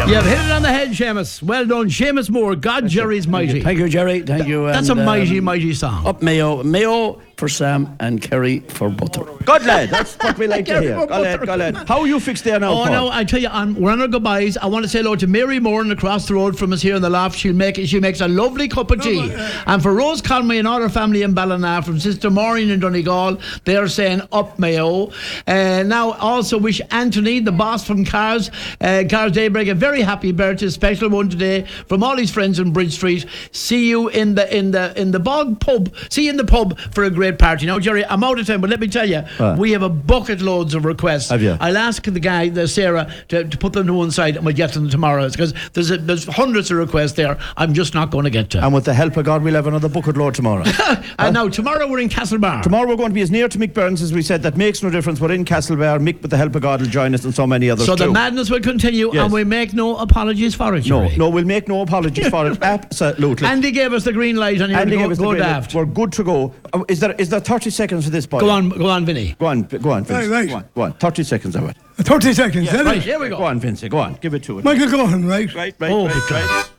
You've hit it on the head, Seamus. Well done, Seamus Moore. God, Jerry's mighty. Thank you, Jerry. Thank you. That's and, a mighty, mighty song. Up Mayo. Mayo for Sam and Kerry for butter. Good lad, that's what we like to hear. Go lad. How are you fixed there now, Oh, Paul? no, I tell you, we're on our goodbyes. I want to say hello to Mary Moran across the road from us here in the loft. She makes a lovely cup of tea. And for Rose Conway and all her family in Ballina, from Sister Maureen in Donegal, they're saying up Mayo. Now, also wish Anthony, the boss from Cars Daybreak, a very happy birthday, special one today from all his friends in Bridge Street. See you in the Bog pub. See you in the pub for a great party. Now, Jerry, I'm out of time, but let me tell you, we have a bucket loads of requests. Have you? I'll ask Sarah, to put them to one side, and we'll get to them tomorrow, because there's hundreds of requests there I'm just not going to get to. And with the help of God, we'll have another bucket load tomorrow. And now, tomorrow we're in Castlebar. Tomorrow we're going to be as near to Mick Burns as we said. That makes no difference. We're in Castlebar. Mick, with the help of God, will join us, and so many others so too. the madness will continue, Yes. and we make no apologies for it, Jerry. No, we'll make no apologies for it. Absolutely. Andy gave us the green light, and Andy he gave us the go green light. daft. We're good to go. Is there 30 seconds for this, boy? Go on, Vinny. Go on, Vince. Right. Go on. 30 seconds of it. 30 seconds, Yes, right, here we go. Go on, Vince. Go on. Give it to it. Michael Gohan, right? Right. Oh, because